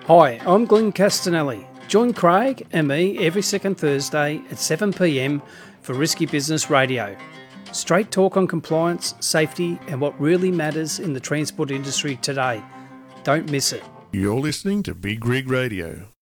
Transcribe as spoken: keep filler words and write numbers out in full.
Hi, I'm Glenn Castanelli. Join Craig and me every second Thursday at seven p m for Risky Business Radio. Straight talk on compliance, safety and what really matters in the transport industry today. Don't miss it. You're listening to Big Rig Radio.